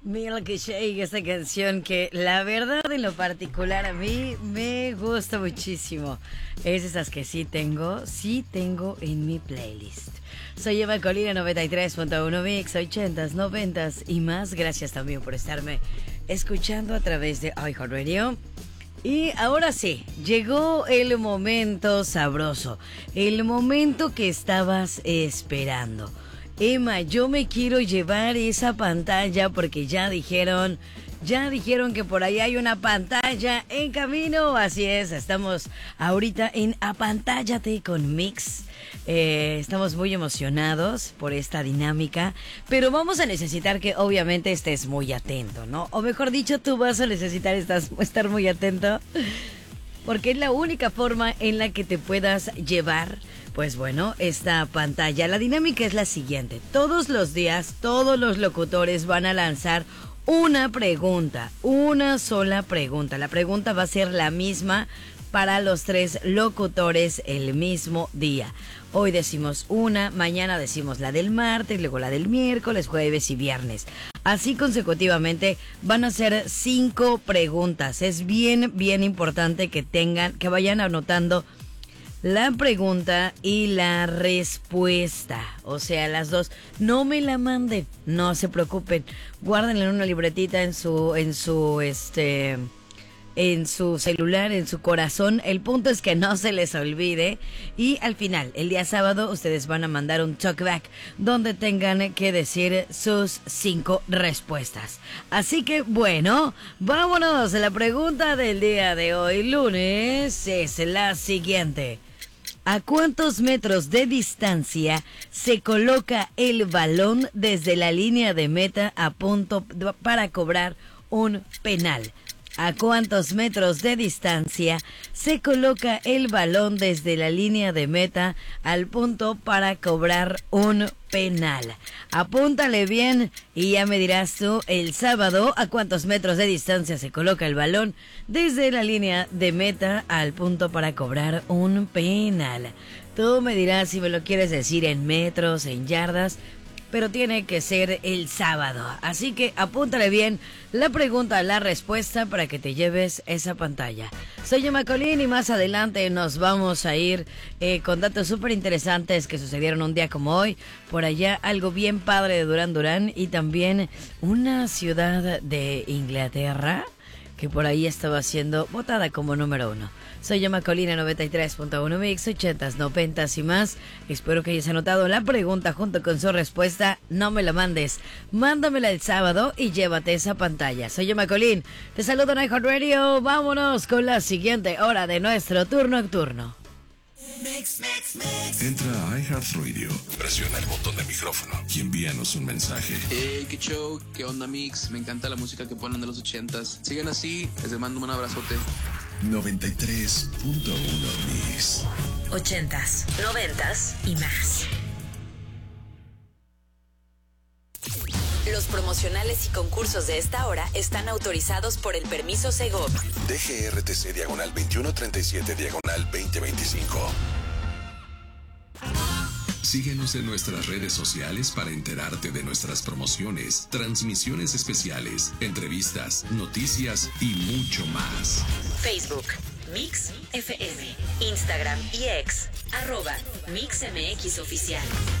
Milkshake, esta canción que la verdad en lo particular a mí me gusta muchísimo. Es esas que sí tengo en mi playlist. Soy Eva Colina 93.1 Mix, 80s, 90s y más. Gracias también por estarme escuchando a través de iHeartRadio. Y ahora sí, llegó el momento sabroso, el momento que estabas esperando. Emma, yo me quiero llevar esa pantalla porque ya dijeron que por ahí hay una pantalla en camino. Así es, estamos ahorita en Apantállate con Mix. Estamos muy emocionados por esta dinámica, pero vamos a necesitar que obviamente estés muy atento, ¿no? O mejor dicho, tú vas a necesitar estar muy atento, porque es la única forma en la que te puedas llevar, pues bueno, esta pantalla. La dinámica es la siguiente: todos los días, todos los locutores van a lanzar una pregunta, una sola pregunta. La pregunta va a ser la misma para los tres locutores el mismo día. Hoy decimos una, mañana decimos la del martes, luego la del miércoles, jueves y viernes. Así consecutivamente van a ser 5 preguntas. Es bien importante que vayan anotando la pregunta y la respuesta, o sea, las dos. No me la manden, no se preocupen, guárdenla en una libretita en su celular, en su corazón. El punto es que no se les olvide. Y al final, el día sábado, ustedes van a mandar un talkback donde tengan que decir sus 5 respuestas. Así que bueno, vámonos. La pregunta del día de hoy, lunes, es la siguiente: ¿a cuántos metros de distancia se coloca el balón desde la línea de meta a punto para cobrar un penal? ¿A cuántos metros de distancia se coloca el balón desde la línea de meta al punto para cobrar un penal? Apúntale bien y ya me dirás tú el sábado a cuántos metros de distancia se coloca el balón desde la línea de meta al punto para cobrar un penal. Tú me dirás si me lo quieres decir en metros, en yardas, pero tiene que ser el sábado. Así que apúntale bien la pregunta, la respuesta para que te lleves esa pantalla. Soy Emma Colín y más adelante nos vamos a ir con datos súper interesantes que sucedieron un día como hoy. Por allá algo bien padre de Durán Durán y también una ciudad de Inglaterra que por ahí estaba siendo votada como número 1. Soy Emma Colina 93.1 Mix, 80s, 90s y más. Espero que hayas anotado la pregunta junto con su respuesta. No me la mandes, mándamela el sábado y llévate esa pantalla. Soy Emma Colín, te saludo en iHeartRadio. Vámonos con la siguiente hora de nuestro turno nocturno. Mix. Entra a iHeartRadio, presiona el botón de micrófono y envíanos un mensaje. Qué show, qué onda Mix, me encanta la música que ponen de los 80s. Sigan así, les mando un abrazote. 93.1 Mix. 80s, 90s y más. Los promocionales y concursos de esta hora están autorizados por el permiso Segov. DGRTC /2137/2025. Síguenos en nuestras redes sociales para enterarte de nuestras promociones, transmisiones especiales, entrevistas, noticias y mucho más. Facebook, Mix FM, Instagram y X, @MixMX Oficial.